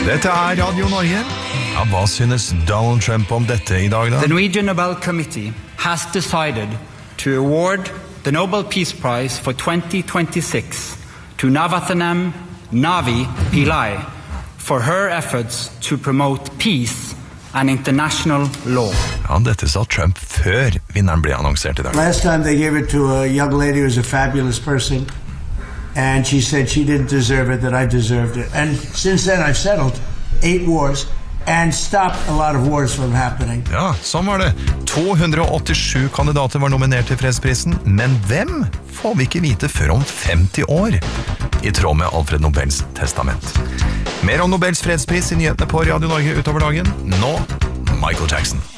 Dette Radio Norge. Ja, hva synes Donald Trump om dette I dag da? The Norwegian Nobel Committee has decided to award the Nobel Peace Prize for 2026 to Navathanam Navi Pillai for her efforts to promote peace and international law. Ja, dette sa Trump før vinneren ble annonsert I dag. Last time they gave it to a young lady who was a fabulous person, and she said she didn't deserve it, that I deserved it. And since then I've settled 8 wars and stopped a lot of wars from happening. Ja, sånn var det. 287 kandidater var nominert til fredsprisen, men hvem får vi ikke vite før om 50 år, I tråd med Alfred Nobels testament. Mer om Nobels fredspris I nyhetene på Radio Norge utover dagen. Nå, Michael Jackson.